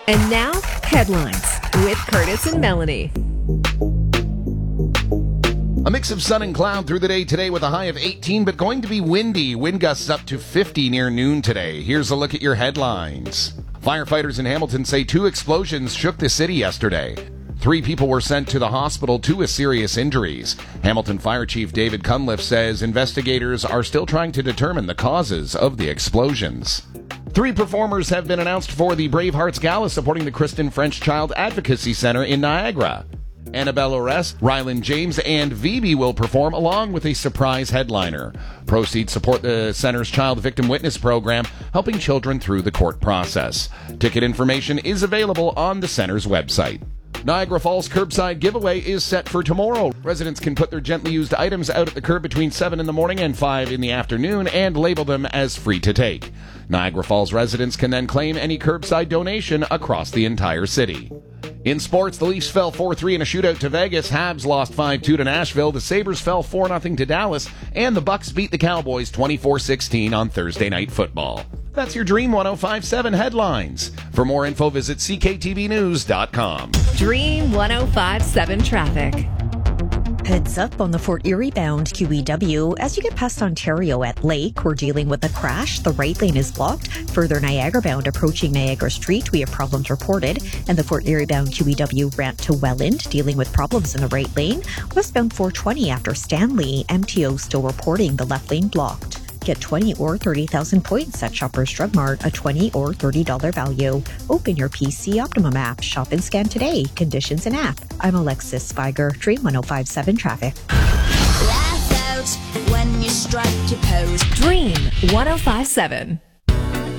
And now, headlines with Curtis and Melanie. A mix of sun and cloud through the day today with a high of 18, but going to be windy. Wind gusts up to 50 near noon today. Here's a look at your headlines. Firefighters in Hamilton say 2 explosions shook the city yesterday. 3 people were sent to the hospital, 2 with serious injuries. Hamilton Fire Chief David Cunliffe says investigators are still trying to determine the causes of the explosions. 3 performers have been announced for the Bravehearts Gala supporting the Kristen French Child Advocacy Center in Niagara. Annabelle Ores, Ryland James, and Phoebe will perform along with a surprise headliner. Proceeds support the center's Child Victim Witness program, helping children through the court process. Ticket information is available on the center's website. Niagara Falls Curbside Giveaway is set for tomorrow. Residents can put their gently used items out at the curb between 7 in the morning and 5 in the afternoon and label them as free to take. Niagara Falls residents can then claim any curbside donation across the entire city. In sports, the Leafs fell 4-3 in a shootout to Vegas. Habs lost 5-2 to Nashville. The Sabres fell 4-0 to Dallas. And the Bucks beat the Cowboys 24-16 on Thursday Night Football. That's your Dream 105.7 headlines. For more info, visit cktvnews.com. Dream 105.7 traffic. Heads up on the Fort Erie bound QEW. As you get past Ontario at Lake, we're dealing with a crash. The right lane is blocked. Further Niagara bound approaching Niagara Street, we have problems reported. And the Fort Erie bound QEW rant to Welland, dealing with problems in the right lane. Westbound 420 after Stanley, MTO still reporting the left lane blocked. Get 20 or 30,000 points at Shoppers Drug Mart, a $20 or $30 value. Open your PC Optimum app. Shop and scan today. Conditions and app. I'm Alexis Spiger, Dream 105.7 Traffic. Laugh out when you strike your pose. Dream 105.7.